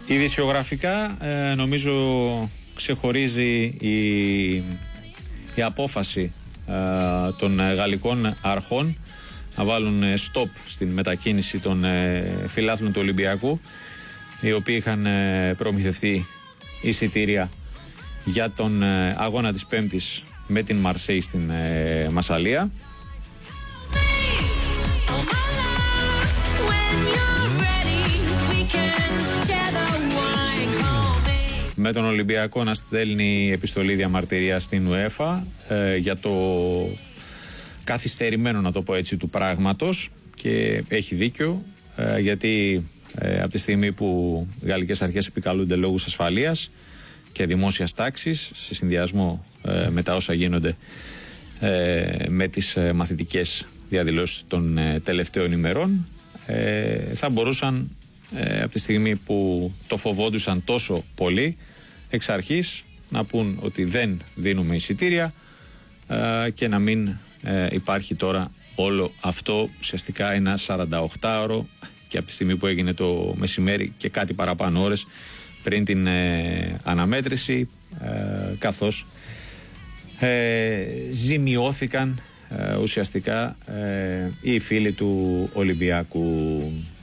Ειδησιογραφικά νομίζω ξεχωρίζει η απόφαση των γαλλικών αρχών να βάλουν stop στην μετακίνηση των φιλάθλων του Ολυμπιακού, οι οποίοι είχαν προμηθευτεί εισιτήρια για τον αγώνα της Πέμπτης με την Μαρσέη στην Μασσαλία. Με τον Ολυμπιακό να στέλνει επιστολή διαμαρτυρία στην UEFA για το καθυστερημένο, να το πω έτσι, του πράγματος, και έχει δίκιο, γιατί από τη στιγμή που οι γαλλικές αρχές επικαλούνται λόγους ασφαλείας και δημόσιας τάξης σε συνδυασμό με τα όσα γίνονται με τις μαθητικές διαδηλώσεις των τελευταίων ημερών, θα μπορούσαν από τη στιγμή που το φοβόντουσαν τόσο πολύ εξ αρχής να πούν ότι δεν δίνουμε εισιτήρια και να μην υπάρχει τώρα όλο αυτό, ουσιαστικά ένα 48ωρο, και από τη στιγμή που έγινε το μεσημέρι και κάτι παραπάνω ώρες πριν την αναμέτρηση, καθώς ζημιώθηκαν ουσιαστικά οι φίλοι του Ολυμπιακού.